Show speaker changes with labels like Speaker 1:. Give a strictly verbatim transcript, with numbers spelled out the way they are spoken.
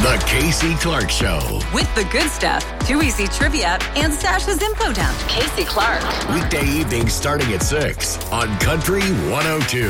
Speaker 1: The Casey Clark Show.
Speaker 2: With the good stuff, Too Easy Trivia, and Sasha's Info Dump. Casey Clark.
Speaker 1: Weekday evenings starting at six on Country one oh two.